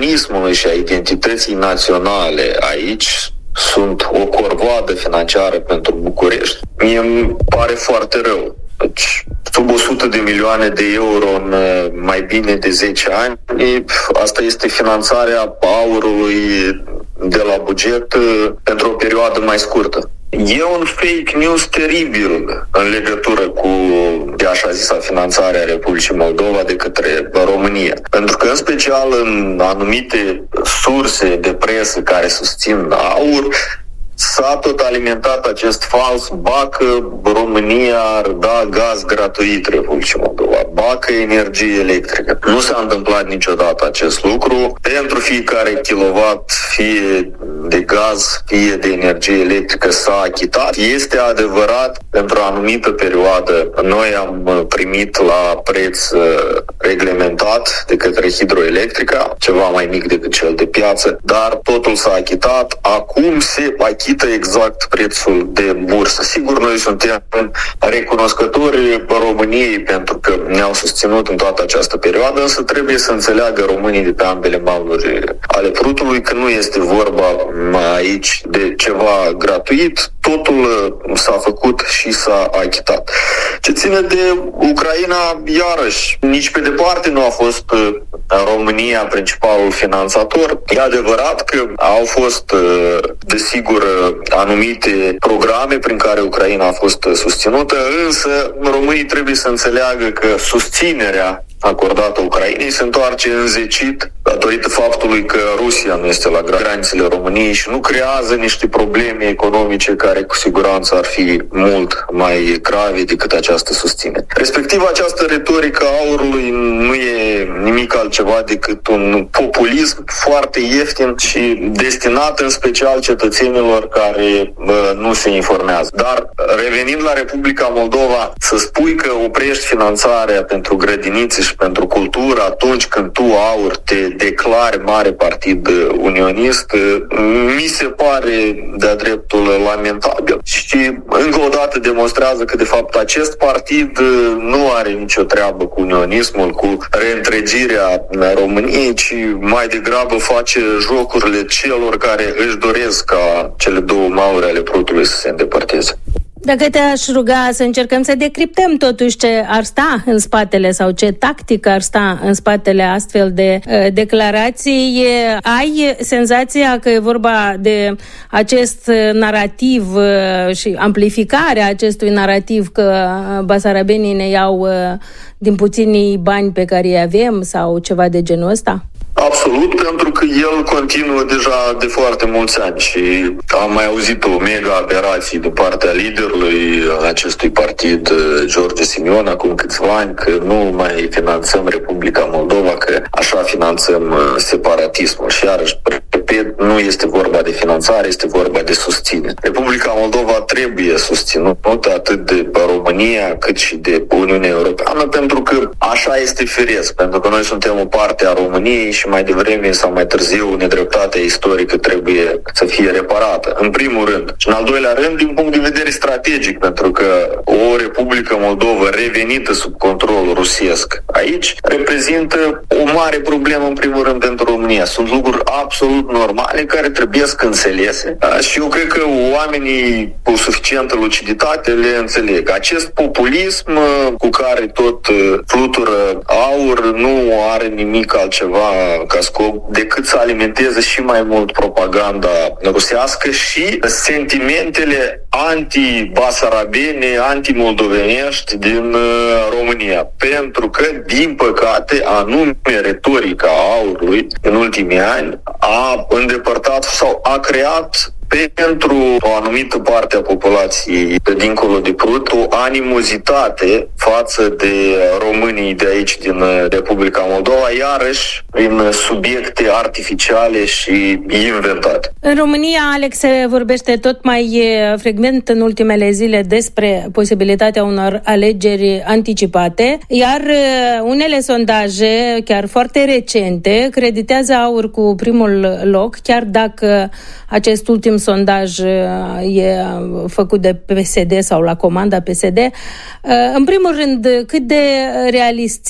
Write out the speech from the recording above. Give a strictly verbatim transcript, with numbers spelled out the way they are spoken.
naționalismului și a identității naționale aici sunt o corvoadă financiară pentru București, mie îmi pare foarte rău. Deci, sub o sută de milioane de euro în mai bine de zece ani, asta este finanțarea aurului de la buget pentru o perioadă mai scurtă. E un fake news teribil în legătură cu de așa zisa finanțarea Republicii Moldova de către România. Pentru că, în special, în anumite surse de presă care susțin aur, s-a tot alimentat acest fals, ba că România ar da gaz gratuit Republicii Moldova, ba că energie electrică. Nu s-a întâmplat niciodată acest lucru. Pentru fiecare kilowatt, fie de gaz, fie de energie electrică, s-a achitat. Este adevărat, pentru o anumită perioadă, noi am primit la preț reglementat de către Hidroelectrica, ceva mai mic decât cel de piață, dar totul s-a achitat. Acum se achită exact prețul de bursă. Sigur, noi suntem recunoscători României pentru că ne-au susținut în toată această perioadă, însă trebuie să înțeleagă românii de pe ambele maluri ale prutului că nu este vorba aici de ceva gratuit, totul s-a făcut și s-a achitat. Ce ține de Ucraina, iarăși, nici pe departe nu a fost România principalul finanțator. E adevărat că au fost, desigur, anumite programe prin care Ucraina a fost susținută, însă românii trebuie să înțeleagă că susținerea acordată Ucrainei se întoarce înzecit datorită faptului că Rusia nu este la granițele României și nu creează niște probleme economice care cu siguranță ar fi mult mai grave decât această susținere. Respectiv, această retorică a aurului nu e nimic altceva decât un populism foarte ieftin și destinat în special cetățenilor care bă, nu se informează. Dar revenind la Republica Moldova, să spui că oprești finanțarea pentru grădinițe și pentru cultură atunci când tu, aur, te declari mare partid unionist, mi se pare de-a dreptul lamentabil. Și încă o dată demonstrează că de fapt acest partid nu are nicio treabă cu unionismul, cu reîntregirea României, ci mai degrabă face jocurile celor care își doresc ca cele două maluri ale prutului să se îndepărteze. Dacă te-aș ruga să încercăm să decriptăm totuși ce ar sta în spatele sau ce tactică ar sta în spatele astfel de uh, declarații, ai senzația că e vorba de acest narativ uh, și amplificarea acestui narativ că basarabenii ne iau uh, din puținii bani pe care îi avem sau ceva de genul ăsta? Absolut, pentru că el continuă deja de foarte mulți ani și am mai auzit o mega aberație din partea liderului acestui partid, George Simion, acum câțiva ani, că nu mai finanțăm Republica Moldova, că așa finanțăm separatismul. Și iarăși, repet, nu este vorba de finanțare, este vorba de susținere. Republica Moldova trebuie susținută atât de România cât și de Uniunea Europeană, pentru că așa este firesc, pentru că noi suntem o parte a României și mai devreme sau mai târziu nedreptatea istorică trebuie să fie reparată, în primul rând. Și în al doilea rând, din punct de vedere strategic, pentru că o Republică Moldova revenită sub control rusesc aici reprezintă o mare problemă, în primul rând, pentru România. Sunt lucruri absolut normale care trebuie să înțelese și eu cred că oamenii cu suficientă luciditate le înțeleg. Acest populism cu care tot flutură aur nu are nimic altceva ca scop decât să alimenteze și mai mult propaganda rusească și sentimentele anti-basarabene, anti-moldovenești din România. Pentru că, din păcate, anume retorica aurului în ultimii ani a îndepărtat sau a creat pentru o anumită parte a populației de dincolo de Prut o animozitate față de românii de aici din Republica Moldova, iarăși prin subiecte artificiale și inventate. În România, Alex, se vorbește tot mai frecvent în ultimele zile despre posibilitatea unor alegeri anticipate, iar unele sondaje, chiar foarte recente, creditează aur cu primul loc, chiar dacă acest ultim sondaj e făcut de P S D sau la comanda P S D. În primul rând, cât de realiști